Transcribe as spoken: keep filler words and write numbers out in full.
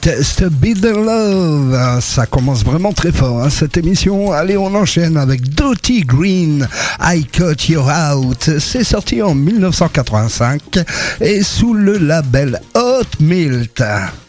Test Beat the Love. Ça commence vraiment très fort, hein, cette émission. Allez, on enchaîne avec Dottie Green, I Cut You Out. C'est sorti en mille neuf cent quatre-vingt-cinq et sous le label Hot Milt.